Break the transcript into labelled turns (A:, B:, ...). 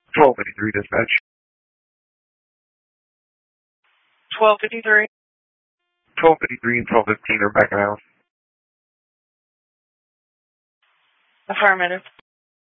A: 1253 dispatch.
B: 1253.
A: 1253 and 1215 are back in house.
B: Affirmative.